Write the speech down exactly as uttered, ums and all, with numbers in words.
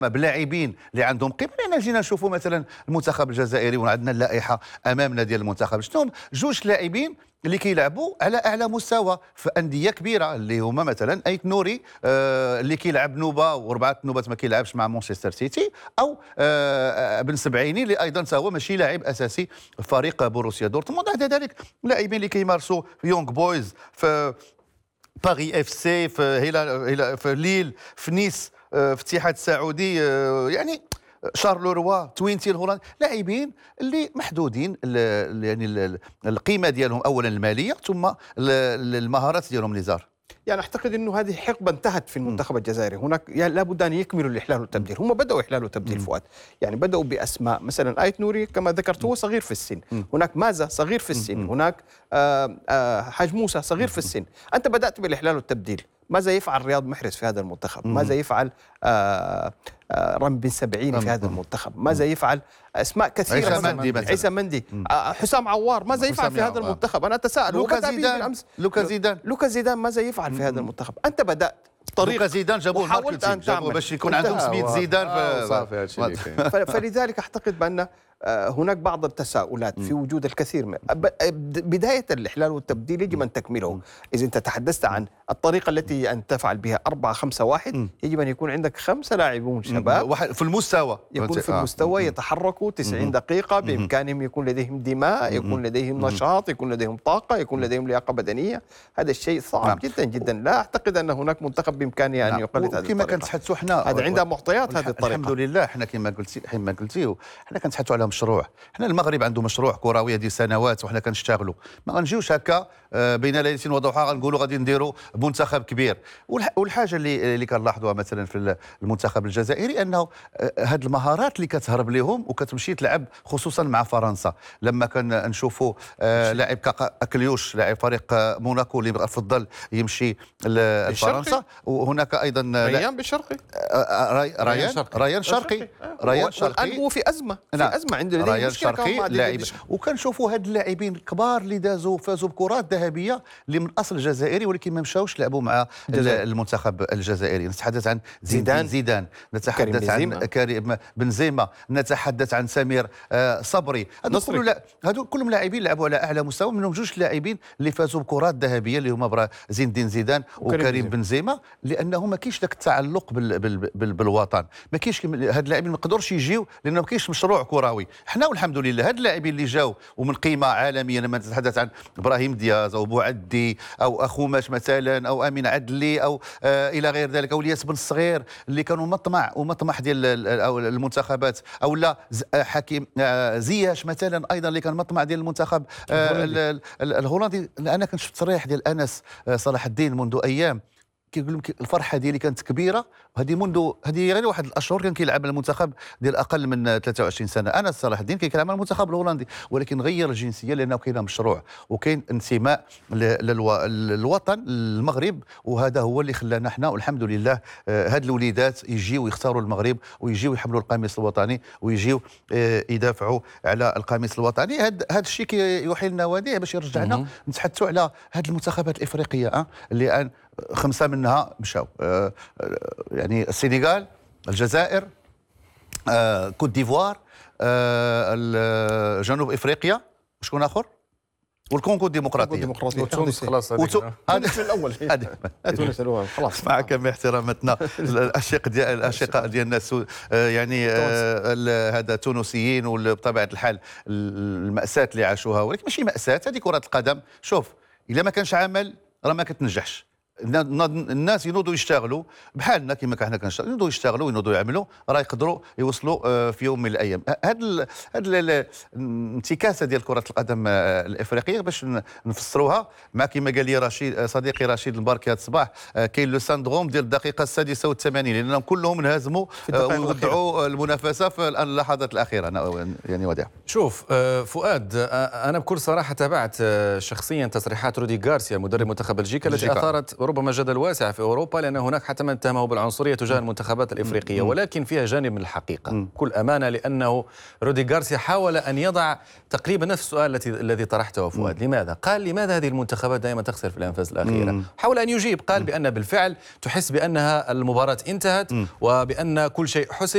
بلاعبين اللي عندهم قيمه. لان جينا نشوفوا مثلا المنتخب الجزائري وعندنا اللائحه امامنا ديال المنتخب، شنو هم جوج لاعبين اللي كيلعبوا على اعلى مستوى في انديه كبيره اللي هما مثلا ايت نوري آه اللي كيلعب نوبه وربعه نوبات ما كيلعبش مع مانشستر سيتي، او آه بن سبعيني اللي ايضا هو ماشي لاعب اساسي في فريق بوروسيا دورتموند. هذا ذلك لاعبين اللي كيمارسوا في يونغ بويز، في باري اف سي، في هيلا في ليل، في نيس، في الاتحاد السعودي، يعني شارلوروا، توينتي الهولندي، لاعبين اللي محدودين يعني القيمه ديالهم اولا الماليه ثم المهارات ديالهم اللي زار. يعني اعتقد انه هذه حقبه انتهت في المنتخب الجزائري، هناك يعني لابد ان يكملوا الاحلال والتبديل، هم بداوا احلال وتبديل فؤاد، يعني بداوا باسماء مثلا ايت نوري كما ذكرت هو صغير في السن، هناك مازا صغير في السن، هناك آآ آآ حاج موسى صغير في السن، انت بدات بالاحلال والتبديل. ماذا يفعل رياض محرز في هذا المنتخب؟ ماذا يفعل آآ آآ رامي بن سبعيني في هذا المنتخب؟ ماذا يفعل اسماء كثيره عيسى مندي مثلا، عيسى مندي، حسام عوار، ماذا يفعل في هذا المنتخب؟ انا اتساءل. لوكا زيدان لوكا زيدان لوكا زيدان ماذا يفعل في هذا المنتخب؟ انت بدات طريق لوكا زيدان جابوه وحاولت ان تعمل باش يكون عندهم سميت زيدان في فلذلك اعتقد بان هناك بعض التساؤلات في وجود الكثير من بدايه الاحلال والتبديل يجب ان تكمله. اذا انت تحدثت عن الطريقه التي ان تفعل بها أربعة خمسة واحد، يجب ان يكون عندك خمسه لاعبون شباب في المستوى، يكون في المستوى، يتحركوا تسعين دقيقه، بامكانهم يكون لديهم دماء، يكون لديهم نشاط، يكون لديهم طاقه، يكون لديهم لياقه بدنيه. هذا الشيء صعب نعم. جدا جدا. لا اعتقد ان هناك منتخب بامكانه ان يقلد هذه الطريقه. كما كنتحدثوا حنا هذا عندها معطيات هذه الطريقه. الحمد لله. احنا كما قلتي كما قلتي حنا كنتحدثوا على مشروع. حنا المغرب عنده مشروع كروي هذه سنوات وحنا كنشتغلوا، ما غنجيوش هكا بين ليله وضحاها غنقولوا غادي نديروا منتخب كبير. والحاجه اللي اللي كنلاحظوها مثلا في المنتخب الجزائري انه هذه المهارات اللي كتهرب لهم وكتمشي تلعب خصوصا مع فرنسا. لما كنشوفوا لاعب كاكليوش لاعب فريق موناكو اللي فضل يمشي لفرنسا، وهناك ايضا ريان بالشرقي ريان ريان شرقي ريان شرقي الان هو في ازمه في ازمه عنده ريان شرقي لاعب. وكنشوفوا هاد اللاعبين الكبار اللي دازوا فازوا بكرات ذهبيه اللي من اصل جزائري ولكن ما مشاوش لعبوا مع المنتخب الجزائري. نتحدث عن زيدان زيدان، نتحدث عن كريم بنزيما، نتحدث عن سمير صبري. هذو كلهم لاعبين لعبوا على اعلى مستوى، منهم جوج لاعبين اللي فازوا بكرات ذهبيه اللي هما زين الدين زيدان وكريم بنزيما، لانه ما كاينش ذاك التعلق بال بال بال بالوطن. ما كاينش هاد اللاعبين ما يقدروش يجيو لانه ما كاينش مشروع كروي. حنا والحمد لله هاد اللاعبين اللي جاوا ومن قيمه عالميه، لما نتحدث عن ابراهيم دياز او بوعدي او اخوماش مثلا او امين عدلي او آه الى غير ذلك، او الياس بن الصغير اللي كانوا مطمع ومطمح ديال المنتخبات، او لا حكيم آه زياش مثلا ايضا اللي كان مطمع ديال المنتخب آه الهولندي. انا كنت شفت تصريح ديال انس آه صلاح الدين منذ ايام كيقول لهم الفرحه ديالي كانت كبيره، وهذه منذ هذه غير واحد الاشهر كان كيلعب المنتخب ديال اقل من ثلاثة وعشرين سنه. انا صلاح الدين كيلعب مع المنتخب الهولندي ولكن غير الجنسيه لانه كاين مشروع وكاين انتماء للوطن المغرب، وهذا هو اللي خلانا احنا والحمد لله هاد الوليدات يجيو يختاروا المغرب ويجيو يحملوا القميص الوطني ويجيو يدافعوا على القميص الوطني. هذا هذا الشيء كيوحي لنا وديع باش يرجعنا نتحدثوا على هاد المنتخبات الافريقيه أه؟ اللي الان خمسه منها مشاو آه يعني السنغال، الجزائر، آه كوت ديفوار، آه جنوب افريقيا، وشكون اخر؟ والكونغو الديمقراطيه. وتونس خلاص هذا في الاول تونس الاول خلاص. مع كامل احتراماتنا الاشقاء ديال الاشقاء ديالنا يعني آه هذا تونسيين، وبطبيعه الحال الماساه اللي عاشوها، ولكن ماشي ماساه، هذه كره القدم. شوف الا ما كانش عمل راه ما كتنجحش. الناس ينوضوا يشتغلوا بحالنا كما حنا كنشتغلوا، ينوضوا يشتغلوا وينوضوا يعملوا، راه يقدروا يوصلوا في يوم من الايام. هذا هذا الانتكاسه ديال كره القدم الافريقيه باش نفسروها مع كما قال لي رشيد صديقي رشيد المباركي هذا الصباح، كاين لو ساندروم ديال الدقيقه السادسه والثمانين لانهم كلهم انهزموا وودعوا المنافسه في اللحظات الاخيره. أنا يعني وديع. شوف فؤاد، انا بكل صراحه تابعت شخصيا تصريحات رودي غارسيا مدرب منتخب بلجيكا التي اثارت ربما جدل واسع في اوروبا، لان هناك حتى من اتهمه بالعنصريه تجاه المنتخبات الافريقيه، ولكن فيها جانب من الحقيقه بكل امانه، لانه رودي غارسيا حاول ان يضع تقريبا نفس السؤال الذي الذي طرحته فؤاد. لماذا؟ قال لماذا هذه المنتخبات دائما تخسر في الانفاس الاخيره؟ حاول ان يجيب، قال بان بالفعل تحس بانها المباراه انتهت وبان كل شيء حسم.